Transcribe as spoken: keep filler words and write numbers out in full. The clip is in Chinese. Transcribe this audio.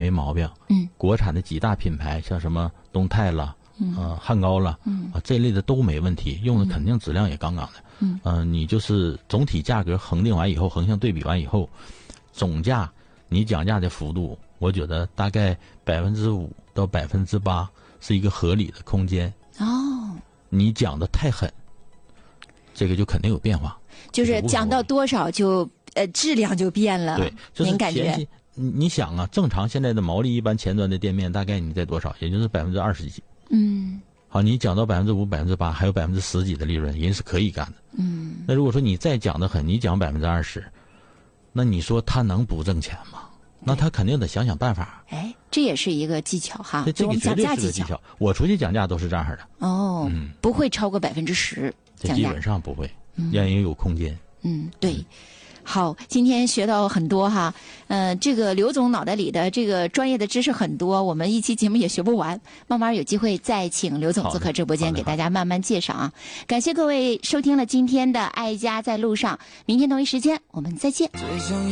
没毛病。 嗯， 国产的几大品牌，像什么东泰了， 嗯， 呃，汉高了， 嗯啊，这类的都没问题，用的肯定质量也杠杠的。 嗯， 呃，你就是总体价格恒定完以后，横向对比完以后，总价你讲价的幅度，我觉得大概百分之五到百分之八是一个合理的空间。 哦，你讲的太狠，这个就肯定有变化。 就是讲到多少就呃质量就变了。 对，就是您感觉？ 你你想啊，正常现在的毛利一般前端的店面大概你在多少？也就是百分之二十几。 嗯。 好，你讲到百分之五、百分之八，还有百分之十几的利润，人是可以干的。 嗯。 那如果说你再讲的狠，你讲百分之二十，那你说他能不挣钱吗？那他肯定得想想办法。 哎，这也是一个技巧哈。 这这个绝对是个技巧。我出去讲价都是这样的。 哦， 嗯， 不会超过百分之十。 这基本上不会，让人有空间。 嗯，对。嗯，好，今天学到很多哈，呃，这个刘总脑袋里的这个专业的知识很多，我们一期节目也学不完，慢慢有机会再请刘总做客直播间，给大家慢慢介绍啊。感谢各位收听了今天的爱家在路上，明天同一时间我们再见。